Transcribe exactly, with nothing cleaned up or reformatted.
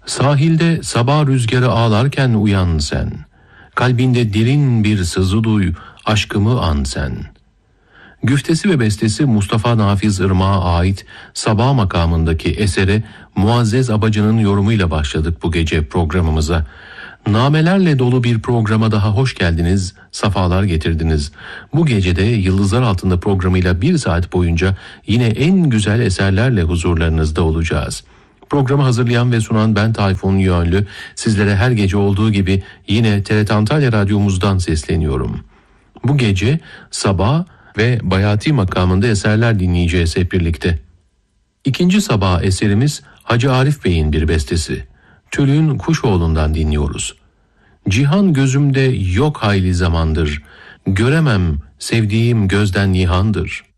Sahilde sabah rüzgarı ağlarken uyan sen. Kalbinde derin bir sızı duy, aşkımı an sen. Güftesi ve bestesi Mustafa Nafiz Irmak'a ait Sabah makamındaki esere Muazzez Abacı'nın yorumuyla başladık bu gece programımıza. Namelerle dolu bir programa daha hoş geldiniz, safalar getirdiniz. Bu gecede Yıldızlar Altında programıyla bir saat boyunca yine en güzel eserlerle huzurlarınızda olacağız. Programı hazırlayan ve sunan ben Tayfun Yönlü, sizlere her gece olduğu gibi yine T R T Antalya Radyomuzdan sesleniyorum. Bu gece Sabah ve Bayati makamında eserler dinleyeceğiz hep birlikte. İkinci Sabah eserimiz Hacı Arif Bey'in bir bestesi. Tülün Kuşoğlu'ndan dinliyoruz. Cihan gözümde yok hayli zamandır, göremem sevdiğim gözden nihandır.